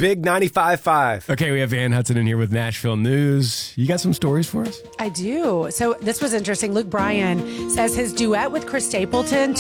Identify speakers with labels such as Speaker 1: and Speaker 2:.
Speaker 1: Big 95.5.
Speaker 2: Okay, we have Van Hudson in here with Nashville News. You got some stories for us?
Speaker 3: I do. So this was interesting. Luke Bryan says his duet with Chris Stapleton